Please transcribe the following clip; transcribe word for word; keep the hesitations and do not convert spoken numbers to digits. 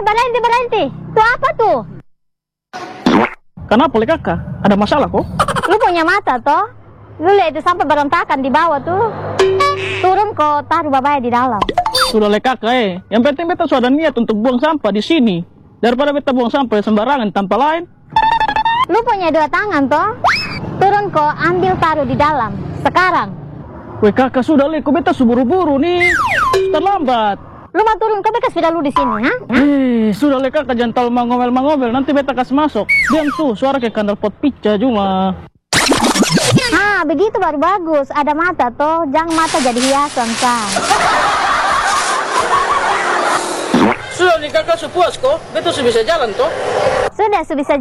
berhenti, berhenti. Itu apa tuh? Kenapa le kakak? Ada masalah kok? Lu punya mata toh? Lu lihat itu sampai berontakan di bawah tuh. Turun kok, taruh babaya di dalam. Sudah le kakak eh. Yang penting beta sudah ada niat untuk buang sampah di sini. Daripada beta buang sampah sembarangan tanpa lain. Lu punya dua tangan toh? Turun kok, ambil taruh di dalam. Sekarang. Weh kakak sudah le, kok beta suburu-buru nih. Terlambat. Lu mau turun, kok bekas sudah lu di sini, ha? Eh, sudah le kakak jangan terlalu mangomel-mangomel. Nanti beta kasih masuk. Diam tuh, suara kayak kandal pot pica cuma. Ah, begitu baru bagus. Ada mata toh, jangan mata jadi hiasan, kan? Sudah nih kakak sepuas kok. Beta sudah bisa jalan toh. Sudah, sudah bisa